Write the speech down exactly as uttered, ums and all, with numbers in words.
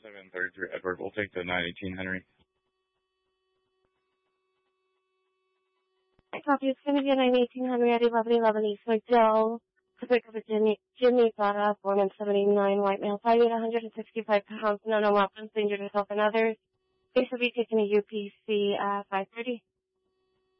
seven thirty-three Edward. We'll take the nine eighteen Henry. I copy. It's going to be a nine eighteen Henry at eleven eleven East McDill. To pick up a Jimmy, Jimmy Barra, born in seven eighty-nine, white male, five eight, one hundred sixty-five pounds, no, no weapons, injured yourself and others. Case will be taken to U P C, uh, five thirty.